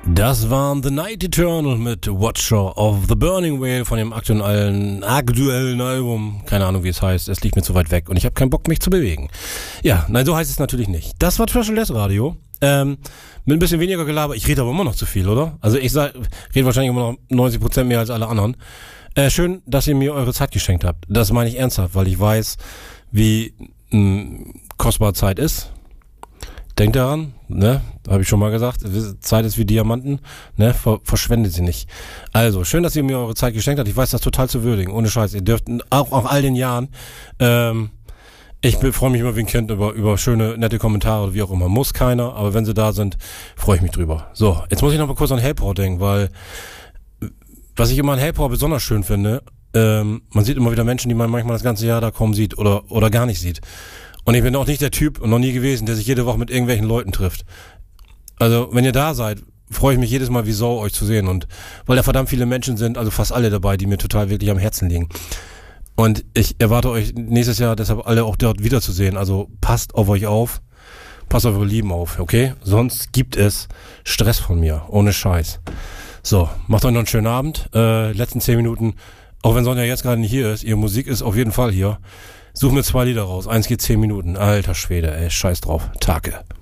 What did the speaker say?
Das waren The Night Eternal mit Watcher of the Burning Whale von dem aktuellen Album. Keine Ahnung, wie es heißt. Es liegt mir zu weit weg und ich habe keinen Bock, mich zu bewegen. Ja, nein, so heißt es natürlich nicht. Das war Trashuless Radio. Mit ein bisschen weniger Gelaber. Ich rede aber immer noch zu viel, oder? Also ich rede wahrscheinlich immer noch 90% mehr als alle anderen. Schön, dass ihr mir eure Zeit geschenkt habt. Das meine ich ernsthaft, weil ich weiß, wie kostbar Zeit ist. Denkt daran, ne, habe ich schon mal gesagt, Zeit ist wie Diamanten, ne, verschwendet sie nicht. Also, schön, dass ihr mir eure Zeit geschenkt habt. Ich weiß das total zu würdigen, ohne Scheiß. Ihr dürft auch all den Jahren, ich freue mich immer wie ein Kind über schöne, nette Kommentare oder wie auch immer. Muss keiner, aber wenn sie da sind, freue ich mich drüber. So, jetzt muss ich noch mal kurz an Hellpower denken, weil was ich immer an Hellpower besonders schön finde, man sieht immer wieder Menschen, die man manchmal das ganze Jahr da kaum sieht oder gar nicht sieht. Und ich bin auch nicht der Typ und noch nie gewesen, der sich jede Woche mit irgendwelchen Leuten trifft. Also, wenn ihr da seid, freue ich mich jedes Mal wie Sau, euch zu sehen. Und weil da verdammt viele Menschen sind, also fast alle dabei, die mir total wirklich am Herzen liegen. Und ich erwarte euch nächstes Jahr deshalb alle auch dort wiederzusehen. Also passt auf euch auf, passt auf eure Lieben auf, okay? Sonst gibt es Stress von mir, ohne Scheiß. So, macht euch noch einen schönen Abend. Letzten 10 Minuten, auch wenn Sonja jetzt gerade nicht hier ist, ihre Musik ist auf jeden Fall hier. Such mir 2 Lieder raus. Eins geht 10 Minuten. Alter Schwede, ey, scheiß drauf. Tage.